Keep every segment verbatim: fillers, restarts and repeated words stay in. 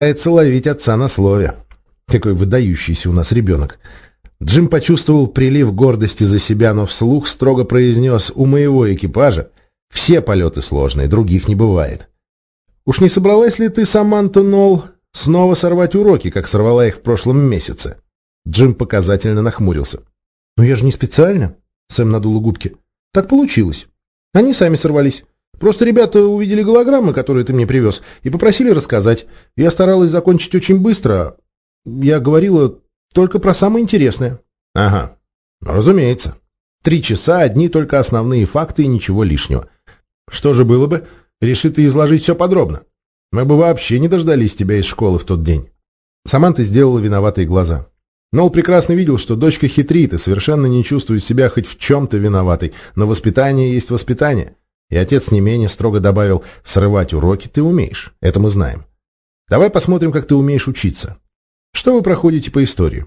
Пытается ловить отца на слове. Какой выдающийся у нас ребенок. Джим почувствовал прилив гордости за себя, но вслух строго произнес: «У моего экипажа все полеты сложные, других не бывает». «Уж не собралась ли ты, Саманта Нолл, снова сорвать уроки, как сорвала их в прошлом месяце?» Джим показательно нахмурился. «Ну я же не специально», — Сэм надула губки. «Так получилось. Они сами сорвались. Просто ребята увидели голограммы, которые ты мне привез, и попросили рассказать. Я старалась закончить очень быстро. Я говорила только про самое интересное». «Ага, ну, разумеется. Три часа, одни только основные факты и ничего лишнего. Что же было бы, реши ты изложить все подробно? Мы бы вообще не дождались тебя из школы в тот день». Саманта сделала виноватые глаза. Нолл прекрасно видел, что дочка хитрит и совершенно не чувствует себя хоть в чем-то виноватой, но воспитание есть воспитание. И отец не менее строго добавил: «Срывать уроки ты умеешь, это мы знаем. Давай посмотрим, как ты умеешь учиться. Что вы проходите по истории?»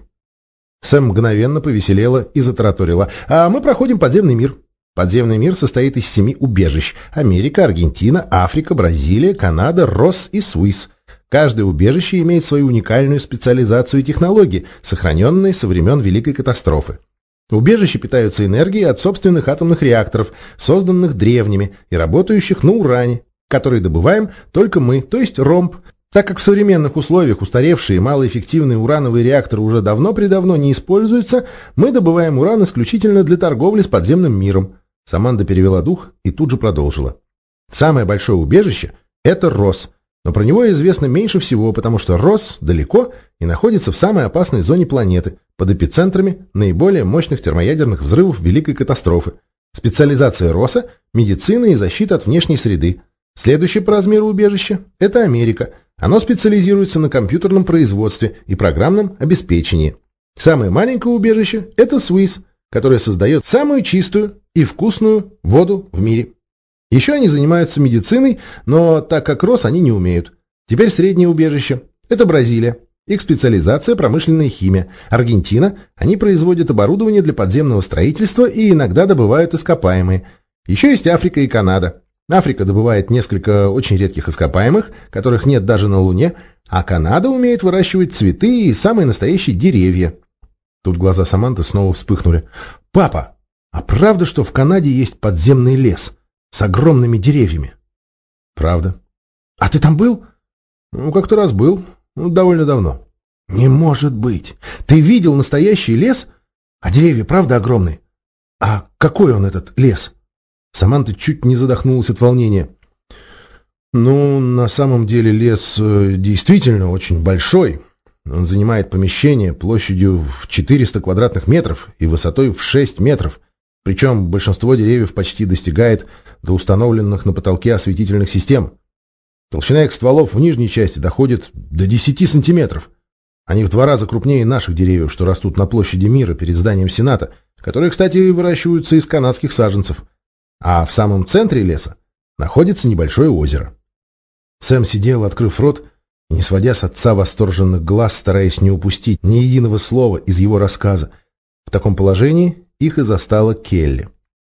Сэм мгновенно повеселела и затараторила: «А мы проходим подземный мир. Подземный мир состоит из семи убежищ: Америка, Аргентина, Африка, Бразилия, Канада, Росс и Суис. Каждое убежище имеет свою уникальную специализацию и технологии, сохраненные со времен Великой катастрофы. Убежища питаются энергией от собственных атомных реакторов, созданных древними и работающих на уране, который добываем только мы, то есть ромб. Так как в современных условиях устаревшие малоэффективные урановые реакторы уже давно-предавно не используются, мы добываем уран исключительно для торговли с подземным миром». Саманта перевела дух и тут же продолжила. «Самое большое убежище – это Росс, но про него известно меньше всего, потому что Росс далеко и находится в самой опасной зоне планеты, под эпицентрами наиболее мощных термоядерных взрывов Великой катастрофы. Специализация Росса – медицина и защита от внешней среды. Следующее по размеру убежище – это Америка. Оно специализируется на компьютерном производстве и программном обеспечении. Самое маленькое убежище – это Суис, которое создает самую чистую и вкусную воду в мире. Еще они занимаются медициной, но так как Росс они не умеют. Теперь среднее убежище – это Бразилия. Их специализация – промышленная химия. Аргентина – они производят оборудование для подземного строительства и иногда добывают ископаемые. Еще есть Африка и Канада. Африка добывает несколько очень редких ископаемых, которых нет даже на Луне, а Канада умеет выращивать цветы и самые настоящие деревья». Тут глаза Саманты снова вспыхнули. «Папа, а правда, что в Канаде есть подземный лес с огромными деревьями?» «Правда». «А ты там был?» «Ну, как-то раз был. Ну, довольно давно». «Не может быть! Ты видел настоящий лес? А деревья правда огромные? А какой он, этот лес?» Саманта чуть не задохнулась от волнения. «Ну, на самом деле лес действительно очень большой. Он занимает помещение площадью в четыреста квадратных метров и высотой в шесть метров. Причем большинство деревьев почти достигает до установленных на потолке осветительных систем. Толщина их стволов в нижней части доходит до десяти сантиметров. Они в два раза крупнее наших деревьев, что растут на площади Мира перед зданием Сената, которые, кстати, выращиваются из канадских саженцев. А в самом центре леса находится небольшое озеро». Сэм сидел, открыв рот, не сводя с отца восторженных глаз, стараясь не упустить ни единого слова из его рассказа. В таком положении их и застала Келли.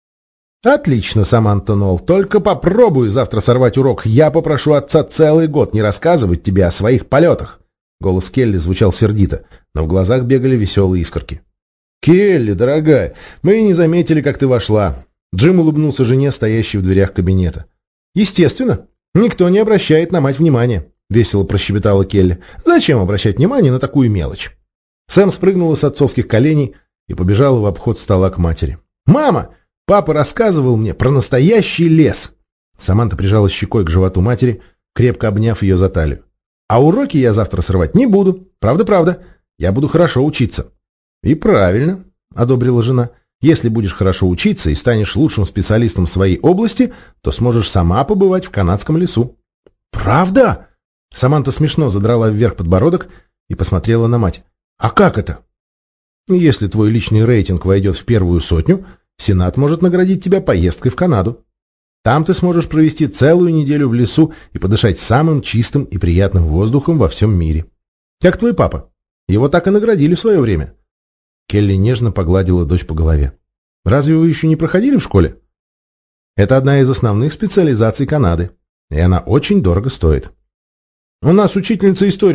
«Отлично, Саманта Нолл, только попробуй завтра сорвать урок. Я попрошу отца целый год не рассказывать тебе о своих полетах». Голос Келли звучал сердито, но в глазах бегали веселые искорки. «Келли, дорогая, мы и не заметили, как ты вошла». Джим улыбнулся жене, стоящей в дверях кабинета. «Естественно, никто не обращает на мать внимания», — весело прощебетала Келли. «Зачем обращать внимание на такую мелочь?» Сэм спрыгнула с отцовских коленей и побежала в обход стола к матери. «Мама, папа рассказывал мне про настоящий лес!» Саманта прижала щекой к животу матери, крепко обняв ее за талию. «А уроки я завтра срывать не буду. Правда-правда. Я буду хорошо учиться». «И правильно», — одобрила жена. «Если будешь хорошо учиться и станешь лучшим специалистом в своей области, то сможешь сама побывать в канадском лесу». «Правда?» Саманта смешно задрала вверх подбородок и посмотрела на мать. «А как это?» «Если твой личный рейтинг войдет в первую сотню, Сенат может наградить тебя поездкой в Канаду. Там ты сможешь провести целую неделю в лесу и подышать самым чистым и приятным воздухом во всем мире. Как твой папа. Его так и наградили в свое время». Келли нежно погладила дочь по голове. «Разве вы еще не проходили в школе? Это одна из основных специализаций Канады, и она очень дорого стоит. У нас учительница истории